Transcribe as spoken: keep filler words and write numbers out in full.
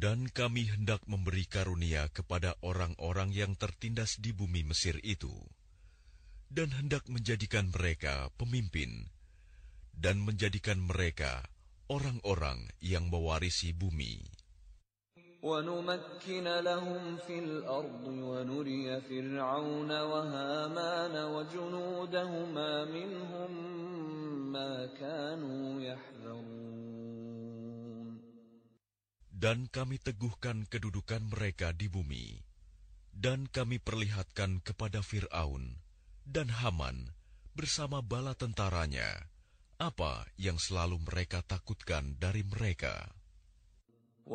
Dan kami hendak memberi karunia kepada orang-orang yang tertindas di bumi Mesir itu, dan hendak menjadikan mereka pemimpin, dan menjadikan mereka orang-orang yang mewarisi bumi. وَنُمَكِّنَ لَهُمْ فِي الْأَرْضِ وَنُرِيَ فِرْعَوْنَ وَهَامَانَ وَجُنُودَهُمَا مِنْهُمْ مَا كَانُوا يَحْذَرُونَ. Dan kami teguhkan kedudukan mereka di bumi, dan kami perlihatkan kepada Fir'aun dan Haman bersama bala tentaranya apa yang selalu mereka takutkan dari mereka.